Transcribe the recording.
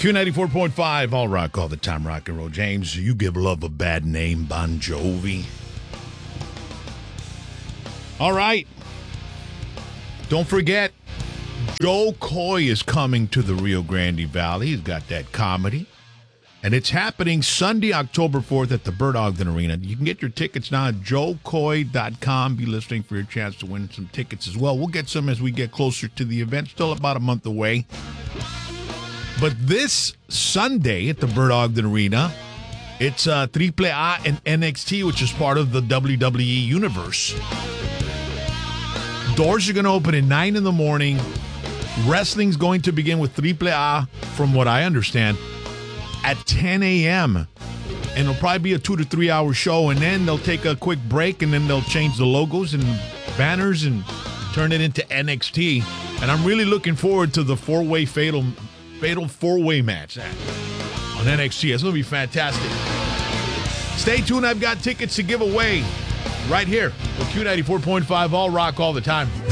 Q94.5, all rock all the time, rock and roll. James, you give love a bad name, Bon Jovi. All right. Don't forget, Joe Coy is coming to the Rio Grande Valley. He's got that comedy. And it's happening Sunday, October 4th at the Bert Ogden Arena. You can get your tickets now at joecoy.com. Be listening for your chance to win some tickets as well. We'll get some as we get closer to the event. Still about a month away. But this Sunday at the Bert Ogden Arena, it's AAA and NXT, which is part of the WWE universe. Doors are going to open at 9 in the morning. Wrestling's going to begin with AAA, from what I understand, at 10 a.m. And it'll probably be a 2 to 3 hour show, and then they'll take a quick break, and then they'll change the logos and banners and turn it into NXT. And I'm really looking forward to the fatal four-way match on NXT. It's going to be fantastic. Stay tuned. I've got tickets to give away right here with Q94.5 All Rock all the time.